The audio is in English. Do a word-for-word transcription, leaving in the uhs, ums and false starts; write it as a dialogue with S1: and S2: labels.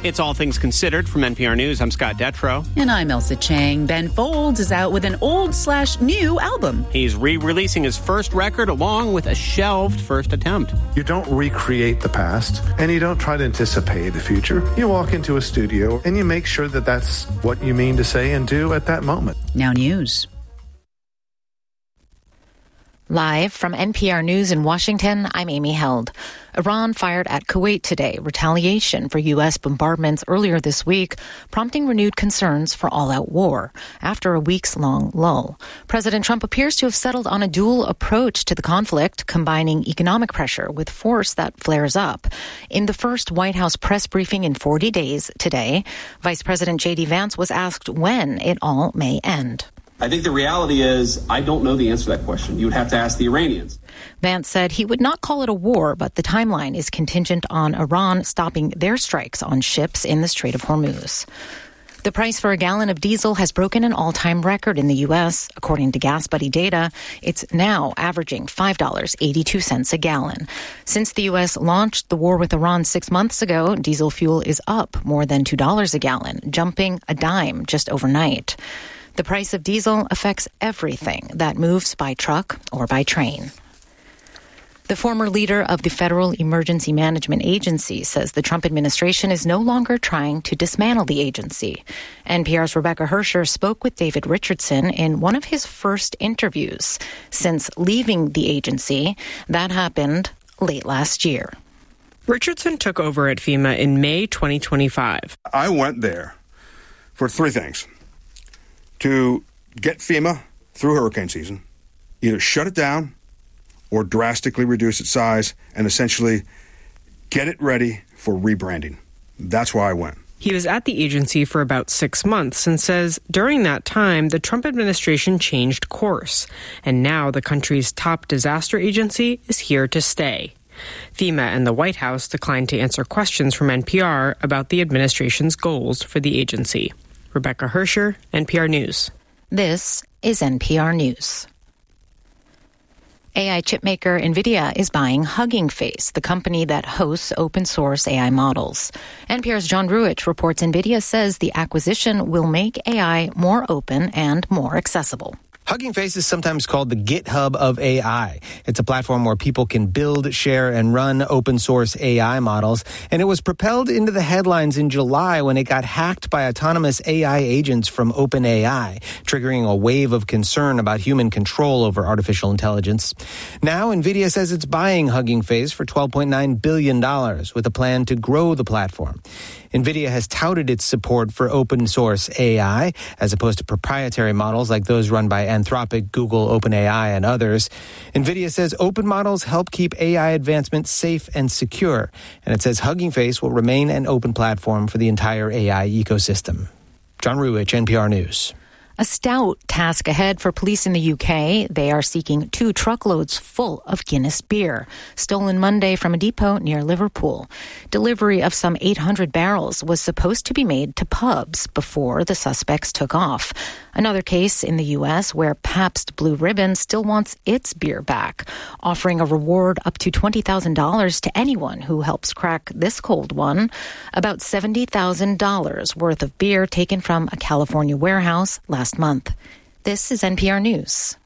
S1: It's All Things Considered from N P R News. I'm Scott Detrow.
S2: And I'm Elsa Chang. Ben Folds is out with an old slash new album.
S1: He's re-releasing his first record along with a shelved first attempt.
S3: You don't recreate the past and you don't try to anticipate the future. You walk into a studio and you make sure that that's what you mean to say and do at that moment.
S2: Now news.
S4: Live from N P R News in Washington, I'm Amy Held. Iran fired at Kuwait today, retaliation for U S bombardments earlier this week, prompting renewed concerns for all-out war after a weeks-long lull. President Trump appears to have settled on a dual approach to the conflict, combining economic pressure with force that flares up. In the first White House press briefing in forty days today, Vice President J D Vance was asked when it all may end.
S5: I think the reality is I don't know the answer to that question. You would have to ask the Iranians.
S4: Vance said he would not call it a war, but the timeline is contingent on Iran stopping their strikes on ships in the Strait of Hormuz. The price for a gallon of diesel has broken an all-time record in the U S. According to GasBuddy data, it's now averaging five dollars and eighty-two cents a gallon. Since the U S launched the war with Iran six months ago, diesel fuel is up more than two dollars a gallon, jumping a dime just overnight. The price of diesel affects everything that moves by truck or by train. The former leader of the Federal Emergency Management Agency says the Trump administration is no longer trying to dismantle the agency. N P R's Rebecca Hersher spoke with David Richardson in one of his first interviews since leaving the agency. That happened late last year.
S6: Richardson took over at FEMA in May twenty twenty-five.
S7: I went there for three things. To get FEMA through hurricane season, either shut it down or drastically reduce its size and essentially get it ready for rebranding. That's why I went.
S6: He was at the agency for about six months and says during that time, the Trump administration changed course. And now the country's top disaster agency is here to stay. FEMA and the White House declined to answer questions from N P R about the administration's goals for the agency. Rebecca Hersher, N P R News.
S4: This is N P R News. A I chipmaker NVIDIA is buying Hugging Face, the company that hosts open-source A I models. N P R's John Ruich reports NVIDIA says the acquisition will make A I more open and more accessible.
S8: Hugging Face is sometimes called the GitHub of A I. It's a platform where people can build, share, and run open-source A I models. And it was propelled into the headlines in July when it got hacked by autonomous A I agents from OpenAI, triggering a wave of concern about human control over artificial intelligence. Now, NVIDIA says it's buying Hugging Face for twelve point nine billion dollars with a plan to grow the platform. NVIDIA has touted its support for open-source A I, as opposed to proprietary models like those run by Anthropic, Google, OpenAI, and others. NVIDIA says open models help keep A I advancement safe and secure, and it says Hugging Face will remain an open platform for the entire A I ecosystem. John Ruich, N P R News.
S4: A stout task ahead for police in the U K. They are seeking two truckloads full of Guinness beer, stolen Monday from a depot near Liverpool. Delivery of some eight hundred barrels was supposed to be made to pubs before the suspects took off. Another case in the U S where Pabst Blue Ribbon still wants its beer back, offering a reward up to twenty thousand dollars to anyone who helps crack this cold one. About seventy thousand dollars worth of beer taken from a California warehouse last month. This is N P R News.